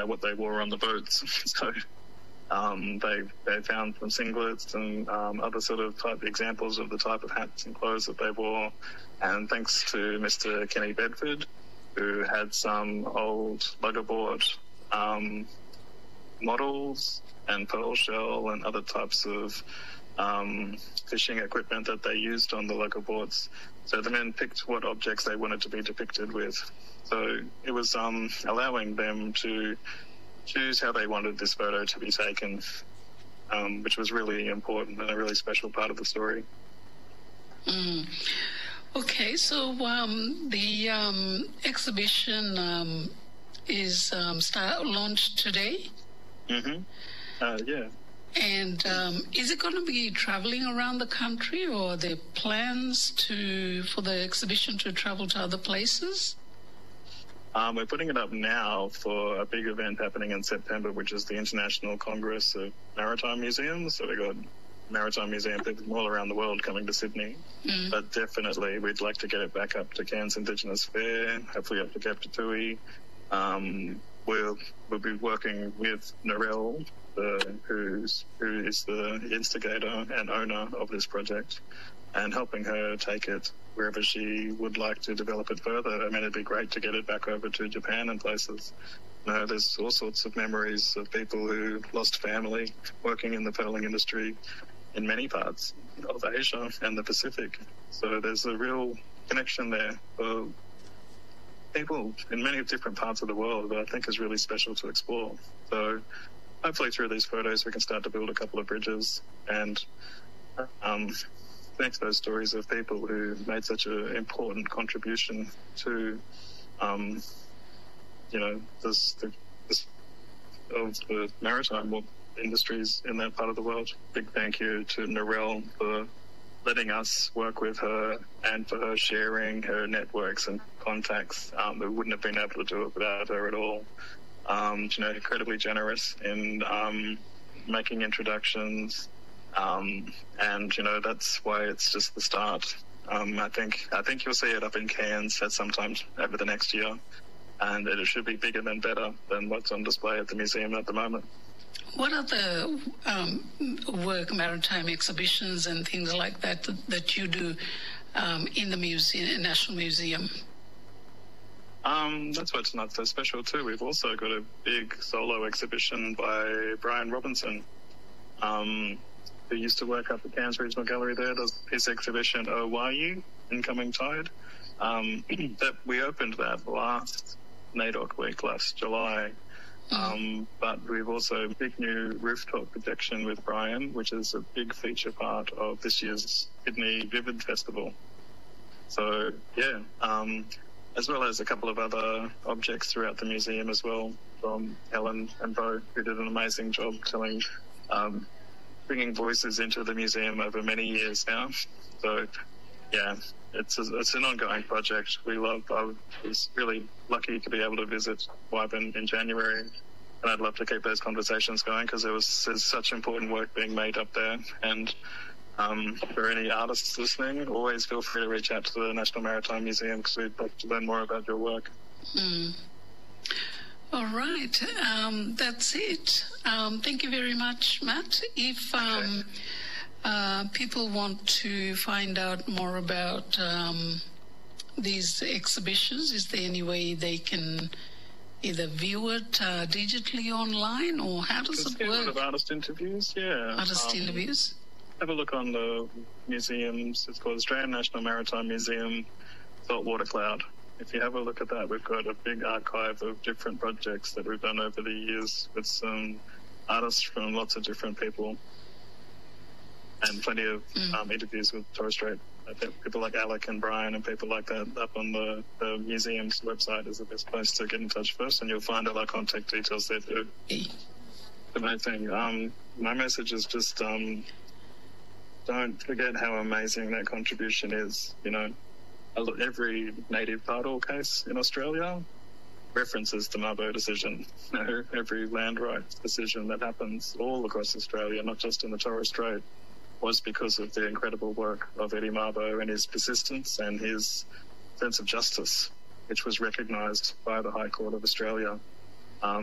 what they wore on the boats. So they found some singlets and other sort of type examples of the type of hats and clothes that they wore. And thanks to Mr. Kenny Bedford, who had some old luggerboard models and pearl shell and other types of fishing equipment that they used on the luggerboards. So the men picked what objects they wanted to be depicted with. So it was allowing them to choose how they wanted this photo to be taken, which was really important and a really special part of the story. Okay, so the exhibition is launched today? Yeah. And is it going to be traveling around the country, or are there plans for the exhibition to travel to other places? We're putting it up now for a big event happening in September, which is the International Congress of Maritime Museums. So we've got maritime museum people from all around the world coming to Sydney. But definitely we'd like to get it back up to Cairns Indigenous Fair, hopefully up to Cape Tatui. We'll be working with Narelle, who is the instigator and owner of this project, and helping her take it wherever she would like to develop it further. I mean, it'd be great to get it back over to Japan and places. There's all sorts of memories of people who lost family working in the pearling industry in many parts of Asia and the Pacific. So there's a real connection there for people in many different parts of the world that I think is really special to explore. So hopefully through these photos we can start to build a couple of bridges and connect those stories of people who made such an important contribution to, this of the maritime industries in that part of the world. Big thank you to Narelle for letting us work with her and for her sharing her networks and contacts. We wouldn't have been able to do it without her at all. Incredibly generous in making introductions, and that's why it's just the start. I think you'll see it up in Cairns at some time over the next year, and it should be bigger and better than what's on display at the museum at the moment. What other maritime exhibitions and things like that you do in the National Museum? That's what's not so special too. We've also got a big solo exhibition by Brian Robinson, who used to work up at Cairns Regional Gallery there. Does his exhibition Owayu, Incoming Tide. That we opened that last NAIDOC week, last July. But we've also a big new rooftop projection with Brian, which is a big feature part of this year's Sydney Vivid Festival. So, yeah, as well as a couple of other objects throughout the museum as well, from Helen and Bo, who did an amazing job bringing voices into the museum over many years now. So, yeah, it's an ongoing project. I was really lucky to be able to visit Wyburn in January, and I'd love to keep those conversations going because there's such important work being made up there. And for any artists listening, always feel free to reach out to the National Maritime Museum because we'd like to learn more about your work. All right, that's it. Thank you very much, Matt. If people want to find out more about these exhibitions, is there any way they can either view it digitally online, or how does it work? A lot of artist interviews, yeah. Artist interviews? Have a look on the museums. It's called Australian National Maritime Museum, Saltwater Cloud. If you have a look at that, we've got a big archive of different projects that we've done over the years with some artists from lots of different people, and plenty of interviews with Torres Strait. I think people like Alec and Brian and people like that up on the museum's website is the best place to get in touch first, and you'll find all our contact details there too. The main thing, my message is just don't forget how amazing that contribution is. Every native title case in Australia references the Mabo decision. Every land rights decision that happens all across Australia, not just in the Torres Strait, was because of the incredible work of Eddie Mabo and his persistence and his sense of justice, which was recognised by the High Court of Australia